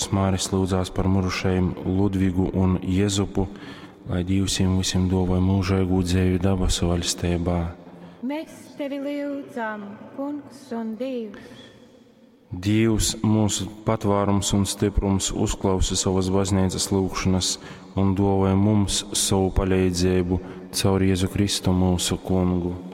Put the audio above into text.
Dievs Māris lūdzās par mirušajiem Ludvigu un Jezupu, lai Dievs viņiem visiem dāvā mūžīgu dzīvi debesu valstībā. Mēs tevi lūdzam, Kungs un Dievs. Dievs, mūsu patvārums un stiprums, uzklausa savas baznīcas lūgšanas un dāvā mums savu palīdzību caur Jēzu Kristu mūsu Kungu.